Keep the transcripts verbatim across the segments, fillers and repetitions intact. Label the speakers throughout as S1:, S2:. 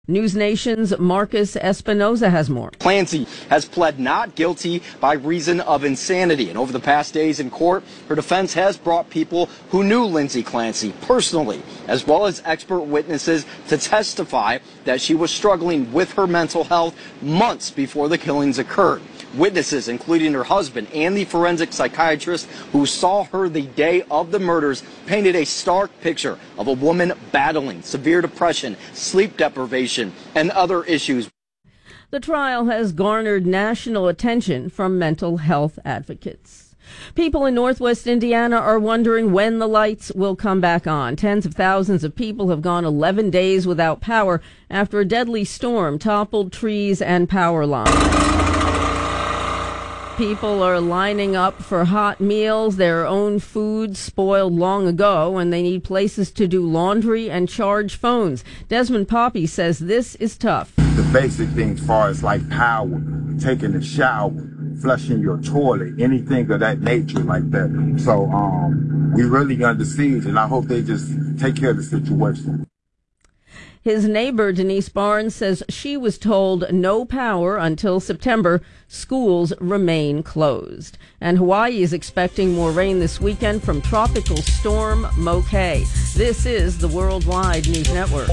S1: News Nation's Marcus Espinoza has more.
S2: Clancy has pled not guilty by reason of insanity. And over the past days in court, her defense has brought people who knew Lindsay Clancy personally, as well as expert witnesses to testify that she was struggling with her mental health months before the killings occurred. Witnesses, including her husband and the forensic psychiatrist who saw her the day of the murders, painted a stark picture of a woman battling severe depression, sleep deprivation, and other issues.
S1: The trial has garnered national attention from mental health advocates. People in Northwest Indiana are wondering when the lights will come back on. Tens of thousands of people have gone eleven days without power after a deadly storm toppled trees and power lines. People are lining up for hot meals, their own food spoiled long ago, and they need places to do laundry and charge phones. Desmond Poppy says this is tough.
S3: The basic things as far as like power, taking a shower, flushing your toilet, anything of that nature like that. So um, we really under siege, and I hope they just take care of the situation.
S1: His neighbor, Denise Barnes, says she was told no power until September. Schools remain closed. And Hawaii is expecting more rain this weekend from Tropical Storm Mokay. This is the Worldwide News Network.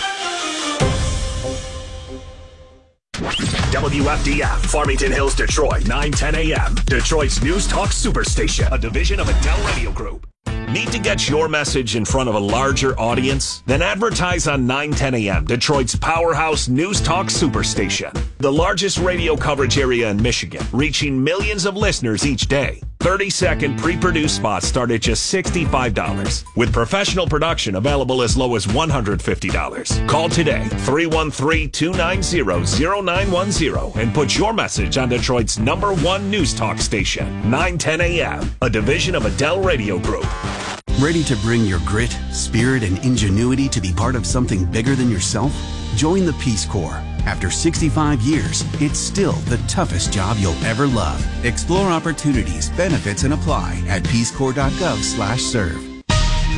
S4: W F D F, Farmington Hills, Detroit, nine ten a.m. Detroit's News Talk Superstation, a division of Adele Radio Group. Need to get your message in front of a larger audience? Then advertise on nine ten a.m., Detroit's powerhouse News Talk Superstation. The largest radio coverage area in Michigan, reaching millions of listeners each day. thirty-second pre-produced spots start at just sixty-five dollars, with professional production available as low as one hundred fifty dollars. Call today, three one three, two nine zero, zero nine one zero, and put your message on Detroit's number one news talk station, nine ten a.m., a division of Adele Radio Group.
S5: Ready to bring your grit, spirit, and ingenuity to be part of something bigger than yourself? Join the Peace Corps. After sixty-five years, it's still the toughest job you'll ever love. Explore opportunities, benefits, and apply at peacecorps dot gov slash serve.